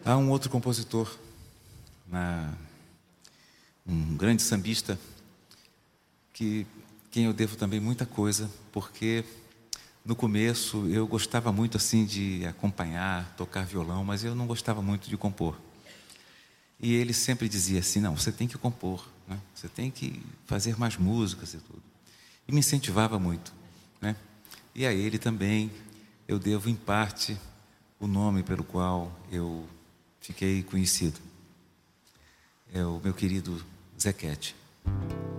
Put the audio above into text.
Há um outro compositor, um grande sambista, quem eu devo também muita coisa, porque no começo eu gostava muito assim de acompanhar, tocar violão, mas eu não gostava muito de compor. E ele sempre dizia assim: não, você tem que compor, né? Você tem que fazer mais músicas e tudo. E me incentivava muito, né? E a ele também eu devo, em parte, o nome pelo qual eu fiquei conhecido. É o meu querido Zequete.